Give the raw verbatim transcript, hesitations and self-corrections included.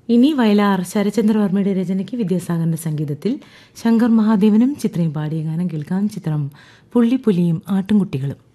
ഇനി വയലാർ ശരചന്ദ്രവർമ്മയുടെ രചനയ്ക്ക് വിദ്യാസാഗറിന്റെ സംഗീതത്തിൽ ശങ്കർ മഹാദേവനും ചിത്രയും പാടിയ ഗാനം കേൾക്കാം. ചിത്രം പുള്ളിപ്പുലിയും ആട്ടിൻകുട്ടികളും.